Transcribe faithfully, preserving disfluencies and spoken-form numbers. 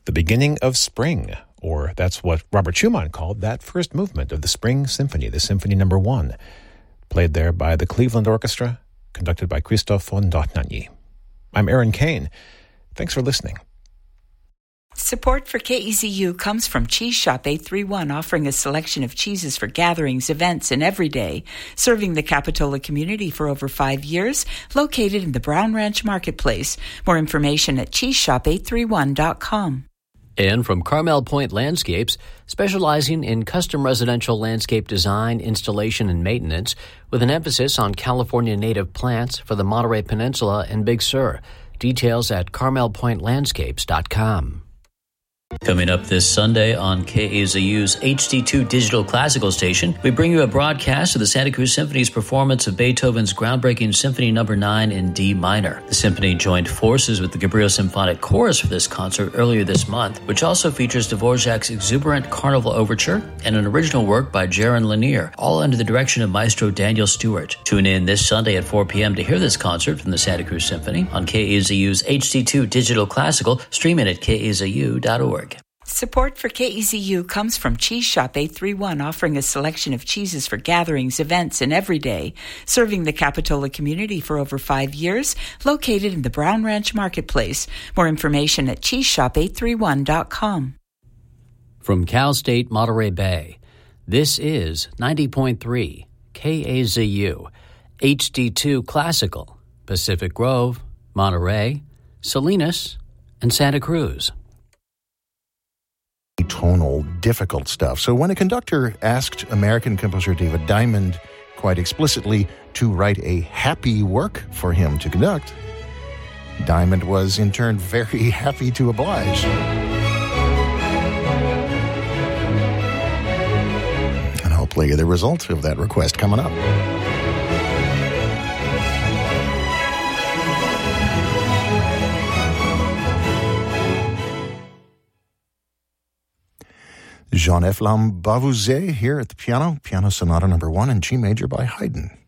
the beginning of spring, or that's what Robert Schumann called that first movement of the Spring Symphony, the Symphony Number One, played there by the Cleveland Orchestra, conducted by Christoph von Dohnanyi. I'm Aaron Kane. Thanks for listening. Support for K E Z U comes from Cheese Shop eight three one, offering a selection of cheeses for gatherings, events, and every day, serving the Capitola community for over five years, located in the Brown Ranch Marketplace. More information at cheese shop eight three one dot com. And from Carmel Point Landscapes, specializing in custom residential landscape design, installation, and maintenance, with an emphasis on California native plants for the Monterey Peninsula and Big Sur. Details at carmel point landscapes dot com. Coming up this Sunday on K A Z U's H D two Digital Classical Station, we bring you a broadcast of the Santa Cruz Symphony's performance of Beethoven's groundbreaking Symphony Number nine in D minor. The symphony joined forces with the Gabriel Symphonic Chorus for this concert earlier this month, which also features Dvorak's exuberant Carnival Overture and an original work by Jaron Lanier, all under the direction of Maestro Daniel Stewart. Tune in this Sunday at four p.m. to hear this concert from the Santa Cruz Symphony on K A Z U's H D two Digital Classical, streaming at k a z u dot org. Support for K E Z U comes from Cheese Shop eight three one, offering a selection of cheeses for gatherings, events, and every day, serving the Capitola community for over five years, located in the Brown Ranch Marketplace. More information at cheese shop eight three one dot com. From Cal State Monterey Bay, this is ninety point three K A Z U, H D two Classical, Pacific Grove, Monterey, Salinas, and Santa Cruz. Tonal, difficult stuff. So when a conductor asked American composer David Diamond quite explicitly to write a happy work for him to conduct, Diamond was in turn very happy to oblige. And I'll play you the result of that request coming up. Jean-F. Lambavouze here at the piano, Piano Sonata Number One in G major by Haydn.